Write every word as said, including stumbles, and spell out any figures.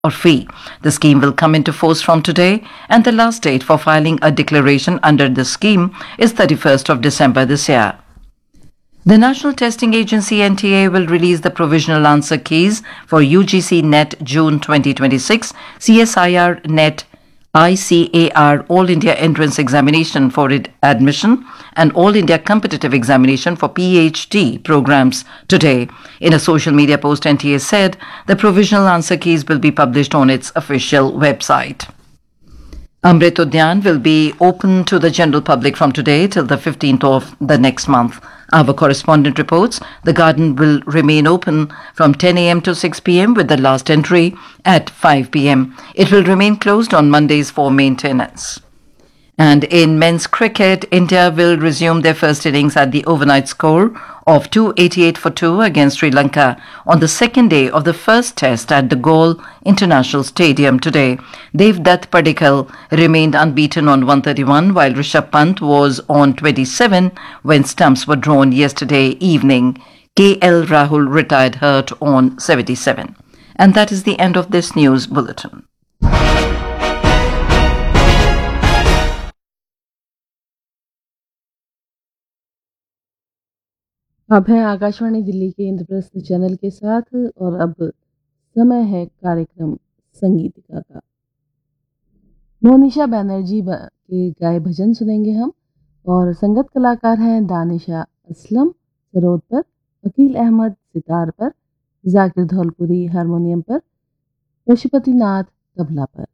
or fee. The scheme will come into force from today, and the last date for filing a declaration under the scheme is thirty-first of December this year. The National Testing Agency N T A will release the provisional answer keys for U G C NET June twenty twenty-six, C S I R NET I C A R All India Entrance Examination for admission and All India Competitive Examination for PhD programs today. In a social media post, N T A said the provisional answer keys will be published on its official website. Amrit Udyan will be open to the general public from today till the fifteenth of the next month. Our correspondent reports the garden will remain open from ten a m to six p m with the last entry at five p m. It will remain closed on Mondays for maintenance. And in men's cricket, India will resume their first innings at the overnight score of two eighty-eight for two against Sri Lanka on the second day of the first test at the Galle International Stadium today. Devdutt Padikkal remained unbeaten on one thirty-one, while Rishabh Pant was on twenty-seven when stumps were drawn yesterday evening. K L Rahul retired hurt on seventy-seven. And that is the end of this news bulletin. अब है आकाशवाणी दिल्ली के Indraprastha channel के साथ और अब समय है कार्यक्रम संगीतिका का। मोनिशा बैनर्जी के गाए भजन सुनेंगे हम और संगत कलाकार हैं दानिशा असलम सरोद पर, वकील अहमद सितार पर, जाकिर धौलपुरी हारमोनियम पर, पशुपति नाथ तबला पर।